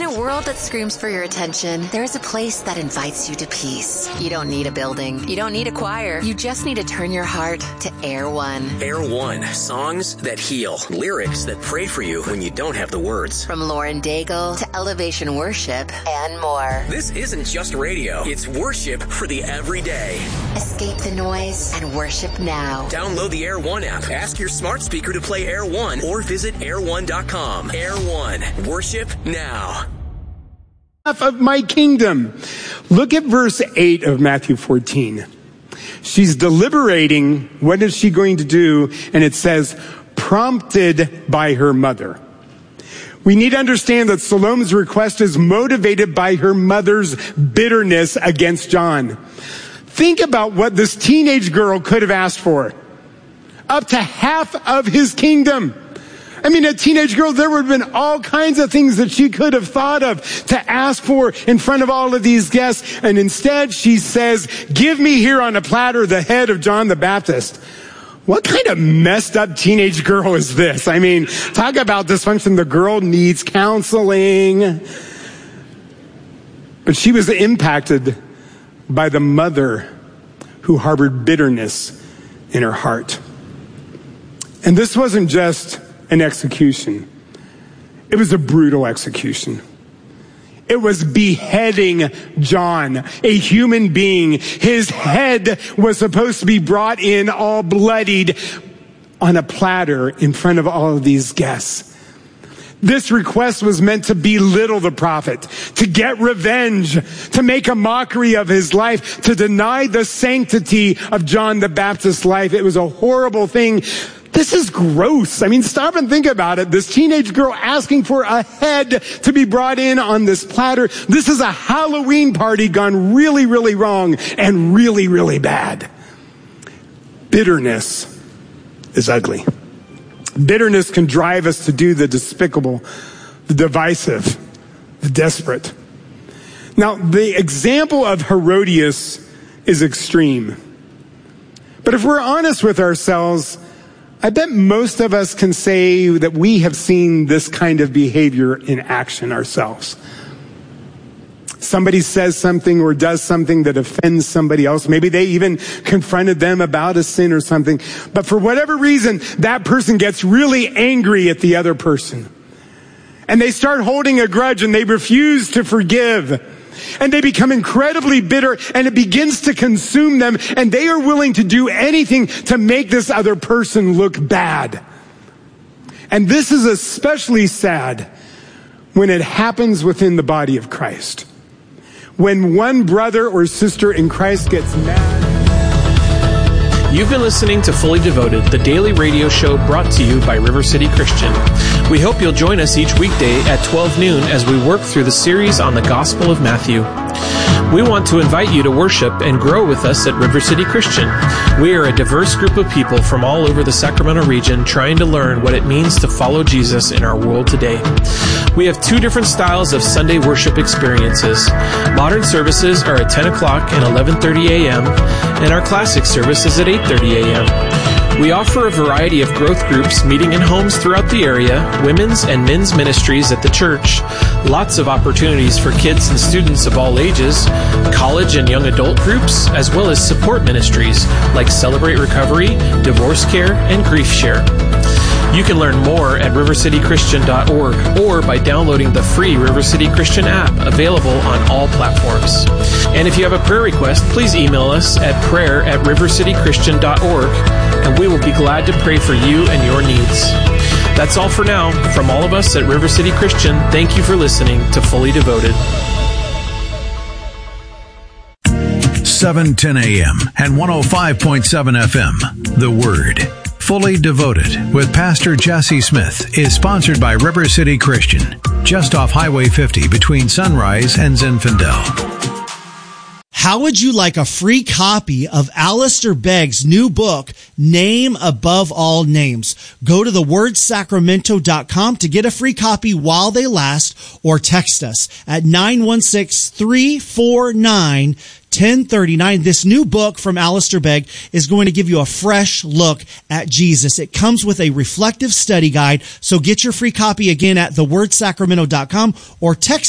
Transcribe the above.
a world that screams for your attention, there is a place that invites you to peace. You don't need a building. You don't need a choir. You just need to turn your heart to Air One. Air One. Songs that heal. Lyrics that pray for you when you don't have the words. From Lauren Daigle to Elevation Worship and more. This isn't just radio. It's worship for the everyday. Escape the noise and worship now. Download the Air One app. Ask your smart speaker to play Air One or visit air1.com. Air One. Worship now. Of my kingdom. Look at verse 8 of Matthew 14. She's deliberating. What is she going to do? And it says, prompted by her mother. We need to understand that Salome's request is motivated by her mother's bitterness against John. Think about what this teenage girl could have asked for. Up to half of his kingdom. I mean, a teenage girl, there would have been all kinds of things that she could have thought of to ask for in front of all of these guests. And instead she says, give me here on a platter the head of John the Baptist. What kind of messed up teenage girl is this? I mean, talk about dysfunction. The girl needs counseling. But she was impacted by the mother who harbored bitterness in her heart. And this wasn't just an execution. It was a brutal execution. It was beheading John, a human being. His head was supposed to be brought in all bloodied on a platter in front of all of these guests. This request was meant to belittle the prophet, to get revenge, to make a mockery of his life, to deny the sanctity of John the Baptist's life. It was a horrible thing. This is gross. I mean, stop and think about it. This teenage girl asking for a head to be brought in on this platter. This is a Halloween party gone really, really wrong and really, really bad. Bitterness is ugly. Bitterness can drive us to do the despicable, the divisive, the desperate. Now, the example of Herodias is extreme. But if we're honest with ourselves, I bet most of us can say that we have seen this kind of behavior in action ourselves. Somebody says something or does something that offends somebody else. Maybe they even confronted them about a sin or something. But for whatever reason, that person gets really angry at the other person. And they start holding a grudge and they refuse to forgive. And they become incredibly bitter and it begins to consume them. And they are willing to do anything to make this other person look bad. And this is especially sad when it happens within the body of Christ. When one brother or sister in Christ gets mad. You've been listening to Fully Devoted, the daily radio show brought to you by River City Christian. We hope you'll join us each weekday at 12 noon as we work through the series on the Gospel of Matthew. We want to invite you to worship and grow with us at River City Christian. We are a diverse group of people from all over the Sacramento region trying to learn what it means to follow Jesus in our world today. We have two different styles of Sunday worship experiences. Modern services are at 10 o'clock and 11:30 a.m., and our classic service is at 8:30 a.m. We offer a variety of growth groups meeting in homes throughout the area, women's and men's ministries at the church, lots of opportunities for kids and students of all ages, college and young adult groups, as well as support ministries like Celebrate Recovery, Divorce Care, and Grief Share. You can learn more at rivercitychristian.org or by downloading the free River City Christian app available on all platforms. And if you have a prayer request, please email us at prayer@rivercitychristian.org and we will be glad to pray for you and your needs. That's all for now. From all of us at River City Christian, thank you for listening to Fully Devoted. 710 AM and 105.7 FM. The Word. Fully Devoted with Pastor Jesse Smith is sponsored by River City Christian, just off Highway 50 between Sunrise and Zinfandel. How would you like a free copy of Alistair Begg's new book, Name Above All Names? Go to thewordsacramento.com to get a free copy while they last, or text us at 916-349-1039. This new book from Alistair Begg is going to give you a fresh look at Jesus. It comes with a reflective study guide, so get your free copy again at thewordsacramento.com or text